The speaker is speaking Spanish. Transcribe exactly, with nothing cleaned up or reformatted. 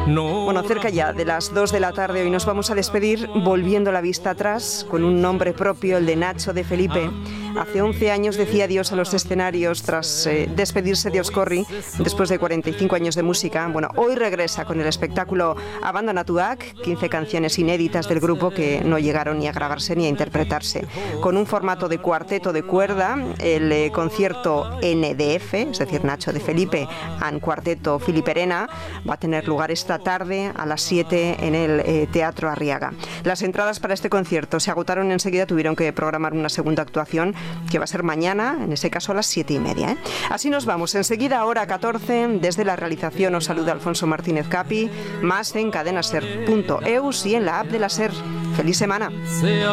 Bueno, cerca ya de las dos de la tarde hoy nos vamos a despedir volviendo la vista atrás con un nombre propio, el de Nacho de Felipe. Hace once años decía adiós a los escenarios tras eh, despedirse de Oscorri después de cuarenta y cinco años de música. Bueno, hoy regresa con el espectáculo Abandonatuak, quince canciones inéditas del grupo que no llegaron ni a grabarse ni a interpretarse. Con un formato de cuarteto de cuerda, el eh, concierto N D F, es decir, Nacho de Felipe and Cuarteto Filiperena, va a tener lugar esta tarde a las siete en el eh, Teatro Arriaga. Las entradas para este concierto se agotaron enseguida, tuvieron que programar una segunda actuación que va a ser mañana, en ese caso a las siete y media. ¿eh? Así nos vamos. Enseguida, hora catorce, desde la realización os saluda Alfonso Martínez Capi, más en cadenaser punto eus y en la app de la SER. ¡Feliz semana!